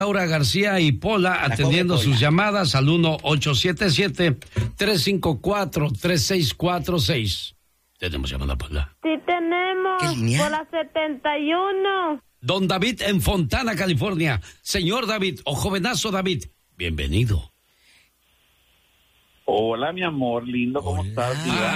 Laura García y Pola atendiendo sus llamadas al 1-877-354-3646. ¿Tenemos llamada, Pola? Sí tenemos. ¿Qué línea? Por la 71. Don David en Fontana, California. Señor David, o jovenazo David, bienvenido. Hola, mi amor lindo, ¿cómo estás?